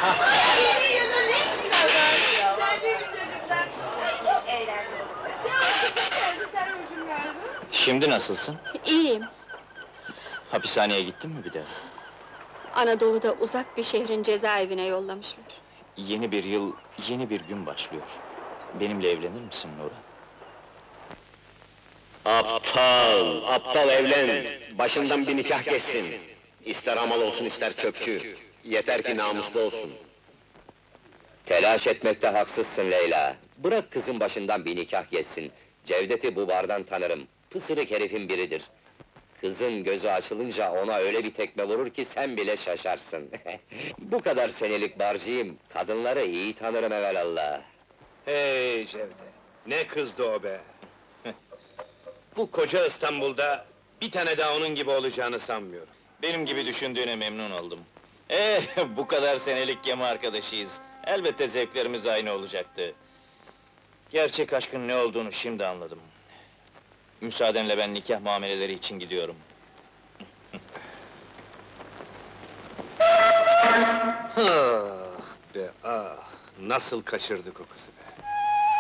Yeni yılın ne güzel var. Sen değil mi çocuklar? Ay çok eğlendim. Sen uygun galiba. Şimdi nasılsın? İyiyim. Hapishaneye gittin mi bir daha? Anadolu'da uzak bir şehrin cezaevine yollamışlar. Yeni bir yıl, yeni bir gün başlıyor. Benimle evlenir misin Nora? Aptal, aptal evlen! Başından bir nikah geçsin! İster hamal olsun, ister çöpçü! Yeter ki namuslu olsun! Telaş etmekte haksızsın Leyla. Bırak kızın başından bir nikah geçsin. Cevdet'i bu bardan tanırım. Pısırık herifin biridir. Kızın gözü açılınca ona öyle bir tekme vurur ki sen bile şaşarsın. Bu kadar senelik barcıyım, kadınları iyi tanırım evelallah. Hey Cevdet, ne kızdı o be! Bu koca İstanbul'da bir tane daha onun gibi olacağını sanmıyorum. Benim gibi düşündüğüne memnun oldum. Bu kadar senelik gemi arkadaşıyız. Elbette zevklerimiz aynı olacaktı. Gerçek aşkın ne olduğunu şimdi anladım. Müsaadenle ben nikah muameleleri için gidiyorum. Ah be ah! Nasıl kaçırdık o kızı be!